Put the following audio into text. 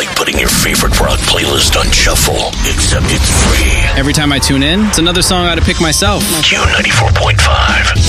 like putting your favorite rock playlist on shuffle, except it's free. Every time I tune in, it's another song I ought to pick myself. Q94.5.